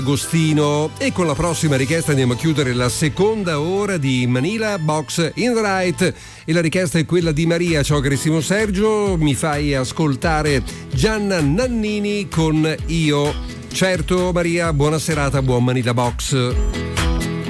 Agostino. E con la prossima richiesta andiamo a chiudere la seconda ora di Manila Box in the Right, e la richiesta è quella di Maria. Ciao carissimo Sergio, mi fai ascoltare Gianna Nannini con Io. Certo Maria, buona serata, buon Manila Box.